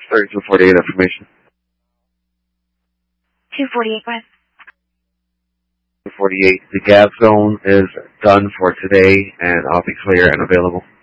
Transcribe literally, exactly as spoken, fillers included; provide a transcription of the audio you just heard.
thirty-two forty-eight information. two forty-eight, go ahead. two forty-eight, the gas zone is done for today, and I'll be clear and available.